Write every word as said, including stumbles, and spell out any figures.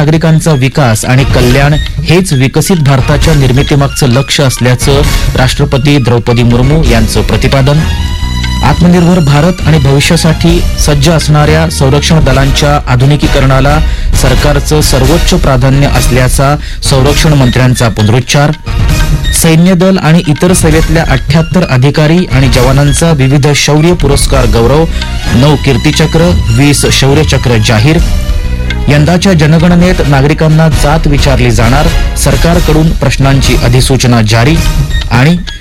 नागरिकांचा विकास आणि कल्याण हेच विकसित भारताच्या निर्मितीमागचं लक्ष्य असल्याचं राष्ट्रपती द्रौपदी मुर्मू यांचं प्रतिपादन. आत्मनिर्भर भारत आणि भविष्यासाठी सज्ज असणाऱ्या संरक्षण दलांच्या आधुनिकीकरणाला सरकारचं सर्वोच्च प्राधान्य असल्याचा संरक्षण मंत्र्यांचा पुनरुच्चार. सैन्य दल आणि इतर सेवेतल्या अठ्ठ्याहत्तर अधिकारी आणि जवानांचा विविध शौर्य पुरस्कार गौरव, नऊ कीर्तीचक्र, वीस शौर्यचक्र जाहीर. यंदाच्या जनगणनेत नागरिकांना जात विचारली जाणार, सरकारकडून प्रश्नांची अधिसूचना जारी. आणि